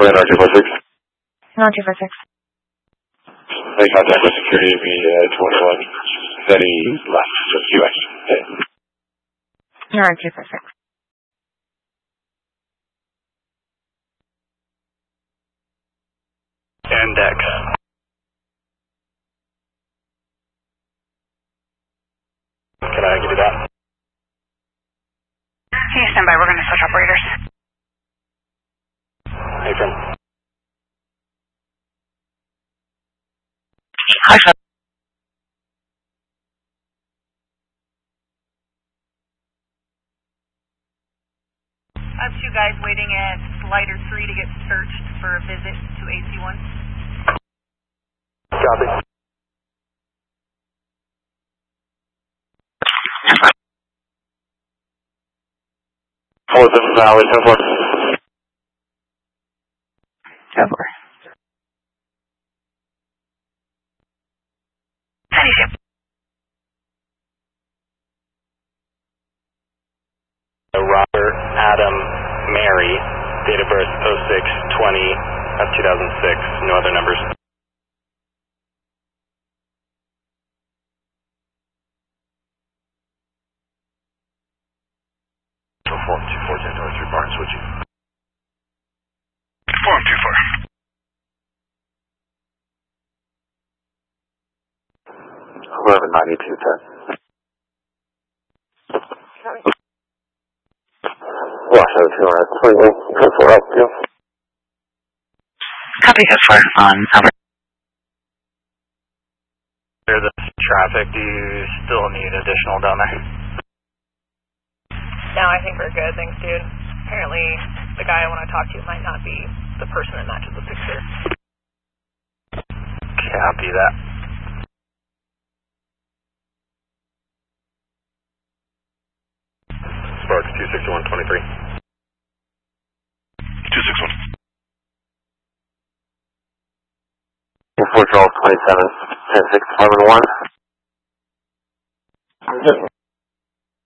Plan R246. R246. Make contact with security V21. Steady left, so QX. R246. And deck. Can I give you that? Hey, stand by. We're going to switch operators. Hey, friend. Hi, sir. I have 2 guys waiting at Slider 3 to get searched for a visit to AC1. Copy. Hold them Valley 10-4. 10-4. Robert Adam Mary, date of birth 06/20 of 2006. No other numbers. Form 24 10 bar switching. Form 24. 1192 10. Wash out 221. 10-4 up, yeah. Copy, 10-4 on Albert. Clear the traffic. Do you still need additional down there? No, I think we're good. Thanks, dude. Apparently, the guy I want to talk to might not be the person that matches the picture. Copy that. Sparks 26123. 261. 4 Charles 27 10-6 11-1.